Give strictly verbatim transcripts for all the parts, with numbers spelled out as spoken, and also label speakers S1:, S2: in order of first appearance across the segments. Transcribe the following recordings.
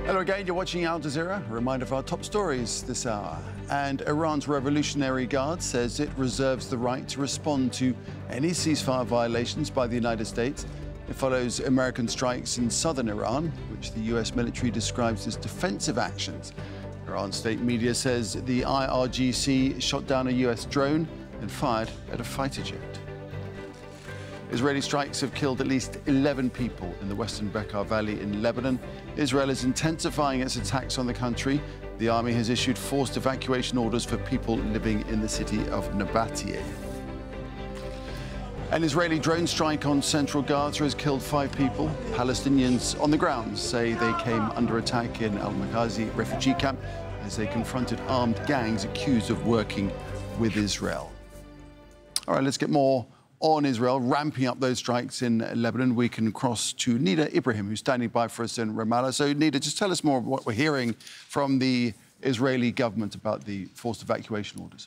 S1: Hello again, you're watching Al Jazeera. A reminder of our top stories this hour. And Iran's Revolutionary Guard says it reserves the right to respond to any ceasefire violations by the United States. It follows American strikes in southern Iran, which the U S military describes as defensive actions. Iran state media says the I R G C shot down a U S drone and fired at a fighter jet. Israeli strikes have killed at least eleven people in the western Bekaa Valley in Lebanon. Israel is intensifying its attacks on the country. The army has issued forced evacuation orders for people living in the city of Nabatea. An Israeli drone strike on central Gaza has killed five people. Palestinians on the ground say they came under attack in Al-Maghazi refugee camp as they confronted armed gangs accused of working with Israel. All right, let's get more on Israel, ramping up those strikes in Lebanon. We can cross to Nida Ibrahim, who's standing by for us in Ramallah. So, Nida, just tell us more of what we're hearing from the Israeli government about the forced evacuation orders.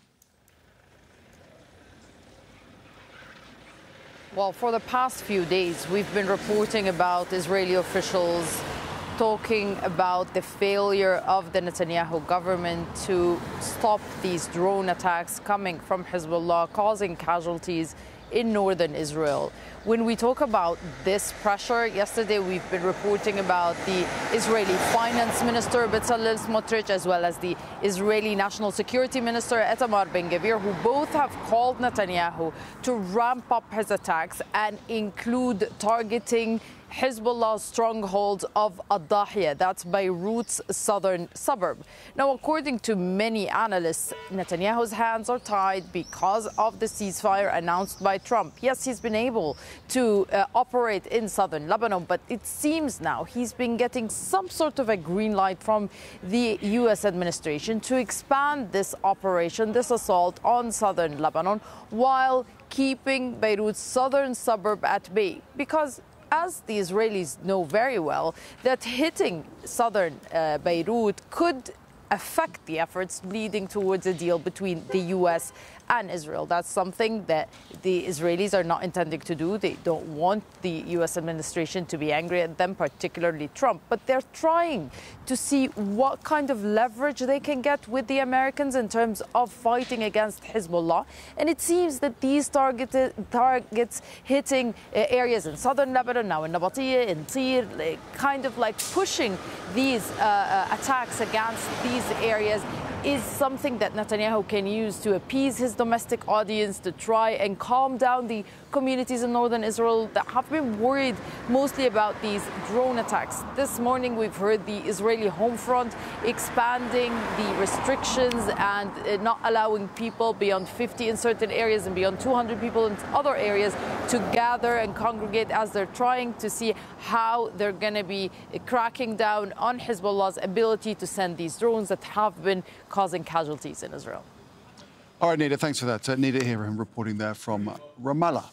S2: Well, for the past few days, we've been reporting about Israeli officials talking about the failure of the Netanyahu government to stop these drone attacks coming from Hezbollah, causing casualties in northern Israel. When we talk about this pressure, yesterday we've been reporting about the Israeli Finance Minister Bezalel Smotrich, as well as the Israeli National Security Minister Itamar Ben-Gvir, who both have called Netanyahu to ramp up his attacks and include targeting Hezbollah's stronghold of Ad-Dahiya, that's Beirut's southern suburb. Now, according to many analysts, Netanyahu's hands are tied because of the ceasefire announced by Trump. Yes, he's been able to uh, operate in southern Lebanon, but it seems now he's been getting some sort of a green light from the U S administration to expand this operation, this assault on southern Lebanon, while keeping Beirut's southern suburb at bay. Because as the Israelis know very well, that hitting southern uh, Beirut could affect the efforts leading towards a deal between the U S and Israel. That's something that the Israelis are not intending to do. They don't want the U S administration to be angry at them, particularly Trump. But they're trying to see what kind of leverage they can get with the Americans in terms of fighting against Hezbollah. And it seems that these targeted targets hitting uh, areas in southern Lebanon, now in Nabatea, in Tyr, like, kind of like pushing these uh, uh, attacks against these areas is something that Netanyahu can use to appease his domestic audience, to try and calm down the communities in northern Israel that have been worried mostly about these drone attacks. This morning we've heard the Israeli home front expanding the restrictions and not allowing people beyond fifty in certain areas and beyond two hundred people in other areas to gather and congregate, as they're trying to see how they're going to be cracking down on Hezbollah's ability to send these drones that have been causing casualties in Israel.
S1: All right, Nida, thanks for that. Uh, Nida Ibrahim reporting there from Ramallah.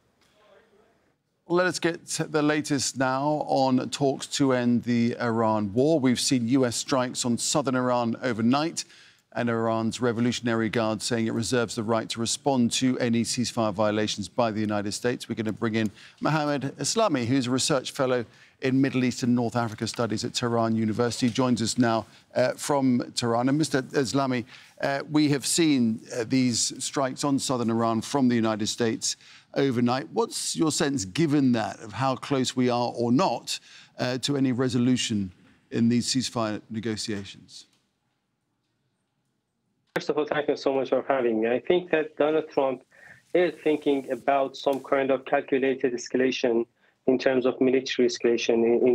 S1: Let us get the latest now on talks to end the Iran war. We've seen U S strikes on southern Iran overnight, and Iran's Revolutionary Guard saying it reserves the right to respond to any ceasefire violations by the United States. We're going to bring in Mohammed Islami, who's a research fellow in Middle East and North Africa Studies at Tehran University, joins us now uh, from Tehran. And Mister Islami, uh, we have seen uh, these strikes on southern Iran from the United States overnight. What's your sense, given that, of how close we are or not uh, to any resolution in these ceasefire negotiations?
S3: First of all, thank you so much for having me. I think that Donald Trump is thinking about some kind of calculated escalation in terms of military escalation in